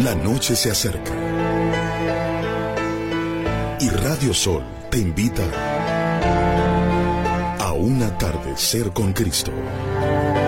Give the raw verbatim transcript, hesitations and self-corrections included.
La noche se acerca y Radio Sol te invita a un atardecer con Cristo.